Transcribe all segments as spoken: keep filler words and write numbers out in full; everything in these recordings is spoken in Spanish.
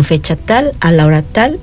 fecha tal, a la hora tal,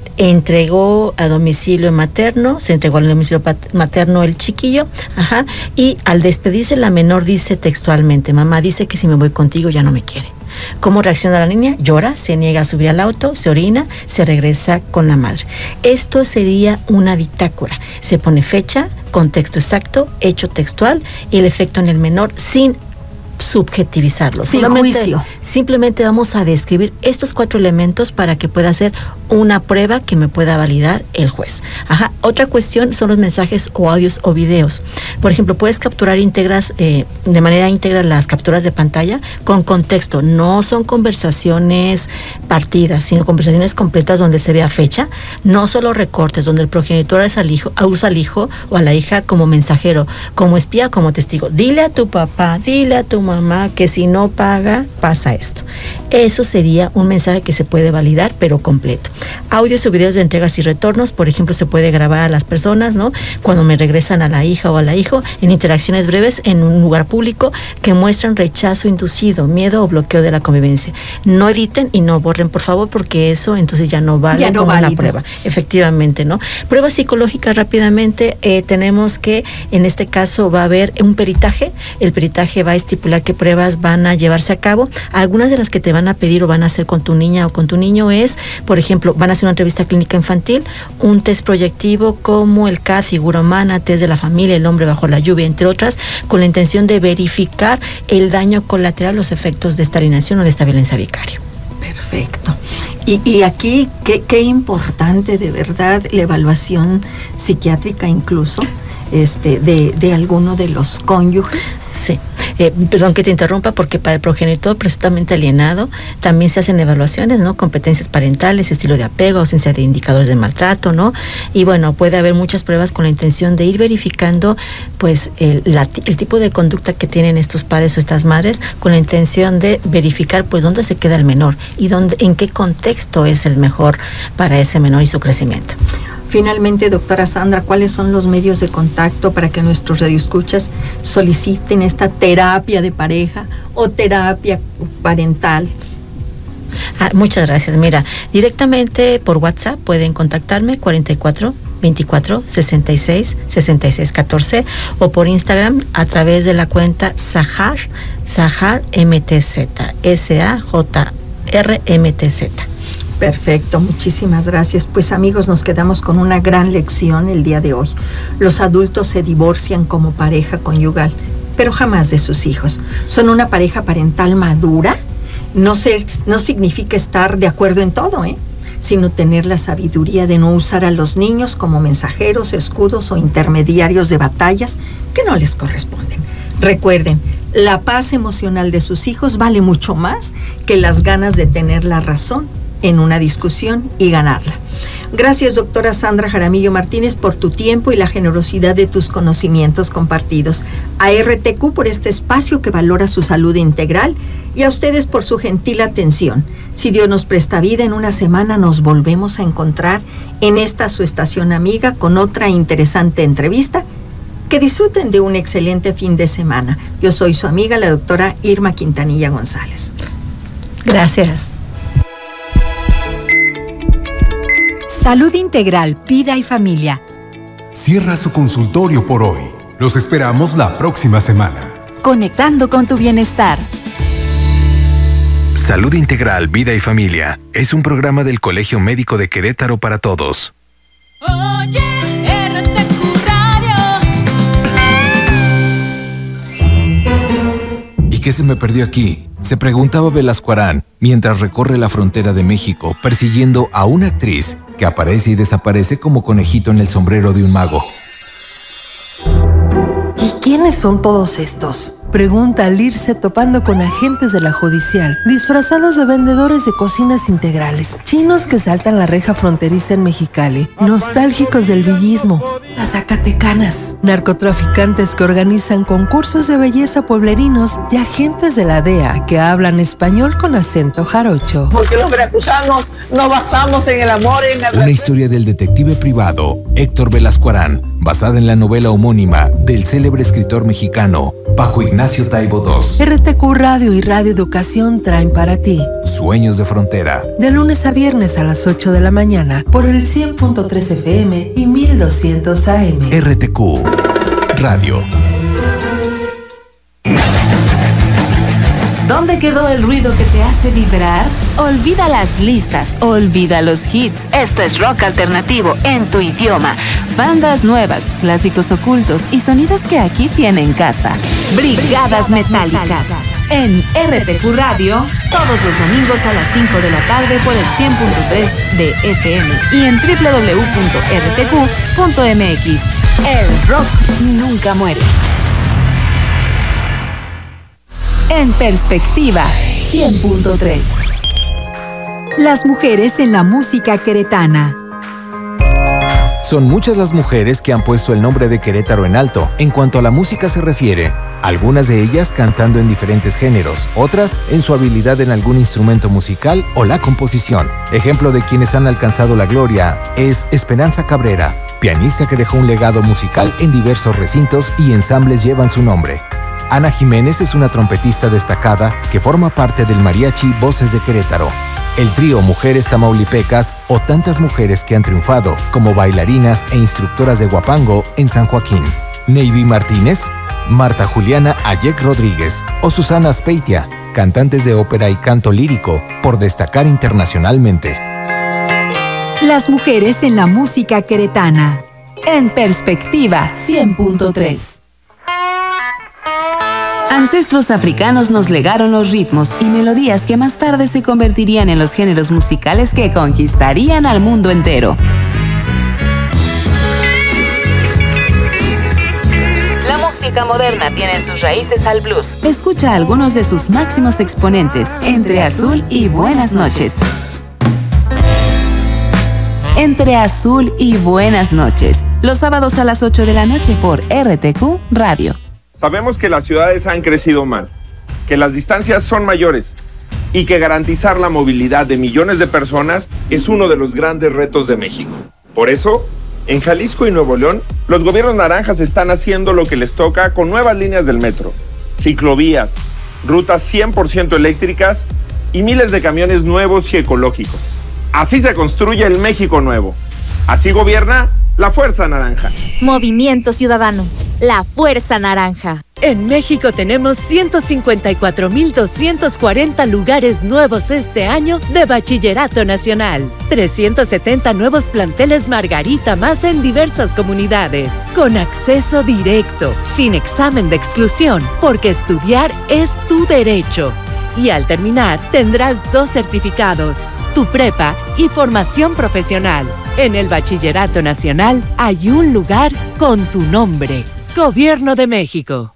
entregó a domicilio materno, se entregó al domicilio materno el chiquillo, ajá, y al despedirse la menor dice textualmente, mamá dice que si me voy contigo ya no me quiere. ¿Cómo reacciona la niña? Llora, se niega a subir al auto, se orina, se regresa con la madre. Esto sería una bitácora. Se pone fecha, contexto exacto, hecho textual y el efecto en el menor sin subjetivizarlo. Sin Solamente, juicio. Simplemente vamos a describir estos cuatro elementos para que pueda ser una prueba que me pueda validar el juez. Ajá. Otra cuestión son los mensajes o audios o videos. Por ejemplo, puedes capturar íntegras, eh, de manera íntegra las capturas de pantalla con contexto. No son conversaciones partidas, sino conversaciones completas donde se vea fecha. No solo recortes, donde el progenitor es al hijo, usa al hijo o a la hija como mensajero, como espía, como testigo. Dile a tu papá, dile a tu mamá que si no paga, pasa esto. Eso sería un mensaje que se puede validar, pero completo. Audios o videos de entregas y retornos, por ejemplo, se puede grabar a las personas, ¿no? Cuando me regresan a la hija o al hijo, en interacciones breves en un lugar público que muestran rechazo inducido, miedo o bloqueo de la convivencia. No editen y no borren, por favor, porque eso entonces ya no vale ya no como valida. la prueba. Efectivamente, ¿no? Pruebas psicológicas rápidamente, eh, tenemos que, en este caso, va a haber un peritaje. El peritaje va a estipular qué pruebas van a llevarse a cabo. Algunas de las que te van a pedir o van a hacer con tu niña o con tu niño es, por ejemplo, van a hacer una entrevista clínica infantil, un test proyectivo como el C A D, figura humana, test de la familia, el hombre bajo la lluvia, entre otras, con la intención de verificar el daño colateral, los efectos de esta alienación o de esta violencia vicaria. Perfecto. Y, y aquí, qué, qué importante de verdad la evaluación psiquiátrica incluso este, de, de alguno de los cónyuges. Sí. Eh, perdón que te interrumpa, porque para el progenitor presuntamente alienado también se hacen evaluaciones, ¿no? Competencias parentales, estilo de apego, ausencia de indicadores de maltrato, ¿no? Y bueno, puede haber muchas pruebas con la intención de ir verificando, pues, el, la, el tipo de conducta que tienen estos padres o estas madres, con la intención de verificar, pues, dónde se queda el menor y dónde, en qué contexto es el mejor para ese menor y su crecimiento. Finalmente, doctora Sandra, ¿cuáles son los medios de contacto para que nuestros radioescuchas soliciten esta terapia de pareja o terapia parental? Ah, muchas gracias. Mira, directamente por WhatsApp pueden contactarme cuarenta y cuatro, veinticuatro, sesenta y seis, sesenta y seis, catorce o por Instagram a través de la cuenta Sahar, Sahar M T Z, S A J R M T Z. Perfecto, muchísimas gracias. Pues amigos, nos quedamos con una gran lección el día de hoy. Los adultos se divorcian como pareja conyugal, pero jamás de sus hijos. Son una pareja parental madura. No, ser, no significa estar de acuerdo en todo, ¿eh? sino tener la sabiduría de no usar a los niños como mensajeros, escudos o intermediarios de batallas que no les corresponden. Recuerden, la paz emocional de sus hijos vale mucho más que las ganas de tener la razón en una discusión y ganarla. Gracias, doctora Sandra Jaramillo Martínez, por tu tiempo y la generosidad de tus conocimientos compartidos. A R T Q por este espacio que valora su salud integral y a ustedes por su gentil atención. Si Dios nos presta vida, en una semana nos volvemos a encontrar en esta su estación amiga con otra interesante entrevista. Que disfruten de un excelente fin de semana. Yo soy su amiga, la doctora Irma Quintanilla González. Gracias. Salud Integral, Vida y Familia. Cierra su consultorio por hoy. Los esperamos la próxima semana. Conectando con tu bienestar. Salud Integral, Vida y Familia es un programa del Colegio Médico de Querétaro para todos. Oye, R T Q Radio. ¿Y qué se me perdió aquí? Se preguntaba Velasco Arán mientras recorre la frontera de México persiguiendo a una actriz que aparece y desaparece como conejito en el sombrero de un mago. ¿Y quiénes son todos estos? Pregunta al irse topando con agentes de la judicial, disfrazados de vendedores de cocinas integrales, chinos que saltan la reja fronteriza en Mexicali, nostálgicos del villismo, las zacatecanas, narcotraficantes que organizan concursos de belleza pueblerinos y agentes de la D E A que hablan español con acento jarocho. Porque los veracruzanos nos basamos en el amor y en el Una historia del detective privado Héctor Velasco Arán, basada en la novela homónima del célebre escritor mexicano Paco Ignacio Taibo segundo. R T Q Radio y Radio Educación traen para ti Sueños de Frontera. De lunes a viernes a las ocho de la mañana por el cien punto tres F M y mil doscientos A M. R T Q Radio. ¿Dónde quedó el ruido que te hace vibrar? Olvida las listas, olvida los hits. Esto es rock alternativo en tu idioma. Bandas nuevas, clásicos ocultos y sonidos que aquí tienen casa. Brigadas Metálicas. En R T Q Radio, todos los domingos a las cinco de la tarde por el cien punto tres de F M y en doble u doble u doble u punto r t q punto m x. El rock nunca muere. En Perspectiva, cien punto tres. Las mujeres en la música queretana. Son muchas las mujeres que han puesto el nombre de Querétaro en alto en cuanto a la música se refiere. Algunas de ellas cantando en diferentes géneros, otras en su habilidad en algún instrumento musical o la composición. Ejemplo de quienes han alcanzado la gloria es Esperanza Cabrera, pianista que dejó un legado musical en diversos recintos y ensambles llevan su nombre. Ana Jiménez es una trompetista destacada que forma parte del mariachi Voces de Querétaro. El trío Mujeres Tamaulipecas o tantas mujeres que han triunfado como bailarinas e instructoras de guapango en San Joaquín. Neivi Martínez, Marta Juliana Ayek Rodríguez o Susana Aspeitia, cantantes de ópera y canto lírico, por destacar internacionalmente. Las mujeres en la música queretana. En Perspectiva, cien punto tres. Ancestros africanos nos legaron los ritmos y melodías que más tarde se convertirían en los géneros musicales que conquistarían al mundo entero. La música moderna tiene en sus raíces al blues. Escucha a algunos de sus máximos exponentes, Entre Azul y Buenas Noches. Entre Azul y Buenas Noches, los sábados a las ocho de la noche por R T Q Radio. Sabemos que las ciudades han crecido mal, que las distancias son mayores y que garantizar la movilidad de millones de personas es uno de los grandes retos de México. Por eso, en Jalisco y Nuevo León, los gobiernos naranjas están haciendo lo que les toca con nuevas líneas del metro, ciclovías, rutas cien por ciento eléctricas y miles de camiones nuevos y ecológicos. Así se construye el México nuevo. Así gobierna la Fuerza Naranja. Movimiento Ciudadano. La Fuerza Naranja. En México tenemos ciento cincuenta y cuatro mil doscientos cuarenta lugares nuevos este año de Bachillerato Nacional. trescientos setenta nuevos planteles Margarita más en diversas comunidades. Con acceso directo, sin examen de exclusión, porque estudiar es tu derecho. Y al terminar, tendrás dos certificados, tu prepa y formación profesional. En el Bachillerato Nacional hay un lugar con tu nombre. Gobierno de México.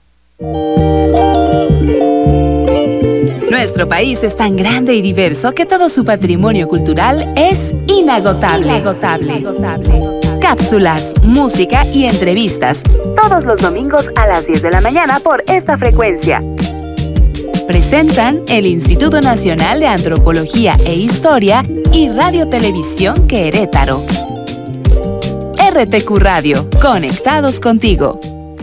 Nuestro país es tan grande y diverso que todo su patrimonio cultural es inagotable. Inagotable. Inagotable. Cápsulas, música y entrevistas. Todos los domingos a las diez de la mañana por esta frecuencia. Presentan el Instituto Nacional de Antropología e Historia y Radio Televisión Querétaro. R T Q Radio, conectados contigo.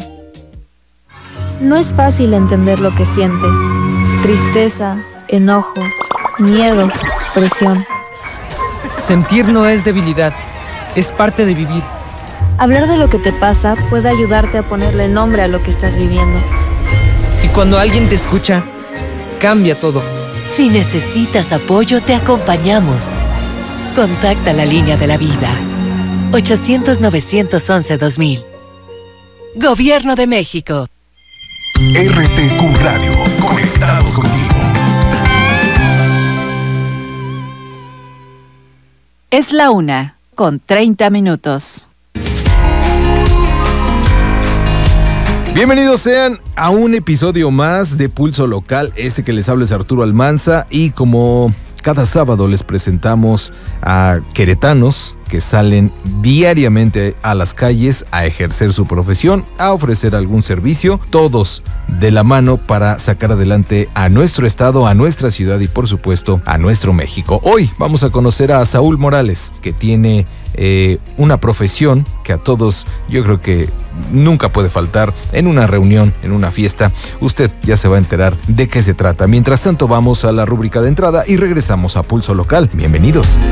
No es fácil entender lo que sientes. Tristeza, enojo, miedo, presión. Sentir no es debilidad, es parte de vivir. Hablar de lo que te pasa puede ayudarte a ponerle nombre a lo que estás viviendo. Y cuando alguien te escucha, cambia todo. Si necesitas apoyo, te acompañamos. Contacta la línea de la vida. ochocientos, novecientos once, dos mil. Gobierno de México. R T Q Radio, conectados contigo. Es la una, con treinta minutos. Bienvenidos sean a un episodio más de Pulso Local. Este que les habla es Arturo Almanza y como cada sábado les presentamos a queretanos que salen diariamente a las calles a ejercer su profesión, a ofrecer algún servicio, todos de la mano para sacar adelante a nuestro estado, a nuestra ciudad y por supuesto a nuestro México. Hoy vamos a conocer a Saúl Morales, que tiene eh, una profesión que a todos yo creo que nunca puede faltar en una reunión, en una fiesta. Usted ya se va a enterar de qué se trata. Mientras tanto, vamos a la rúbrica de entrada y regresamos a Pulso Local. Bienvenidos.